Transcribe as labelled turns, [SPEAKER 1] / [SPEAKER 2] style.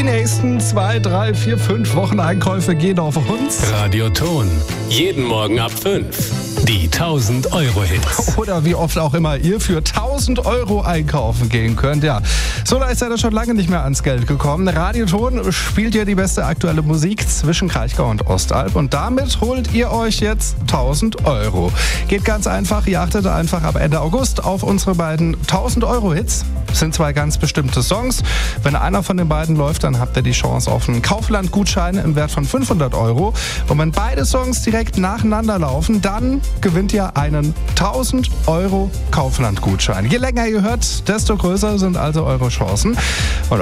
[SPEAKER 1] nächsten 2, 3, 4, 5 Wochen Einkäufe gehen auf uns.
[SPEAKER 2] Radioton. Jeden Morgen ab 5. Die 1000-Euro-Hits.
[SPEAKER 1] Oder wie oft auch immer ihr für 1000 Euro einkaufen gehen könnt. Ja, so leicht seid ihr schon lange nicht mehr ans Geld gekommen. Radioton spielt ja die beste aktuelle Musik zwischen Kraichgau und Ostalb. Und damit holt ihr euch jetzt 1000 Euro. Geht ganz einfach. Ihr achtet einfach ab Ende August auf unsere beiden 1000-Euro-Hits. Das sind 2 ganz bestimmte Songs. Wenn einer von den beiden läuft, dann habt ihr die Chance auf einen Kaufland-Gutschein im Wert von 500 Euro. Und wenn beide Songs direkt nacheinander laufen, dann gewinnt ihr einen 1000 Euro Kaufland-Gutschein. Je länger ihr hört, desto größer sind also eure Chancen. Und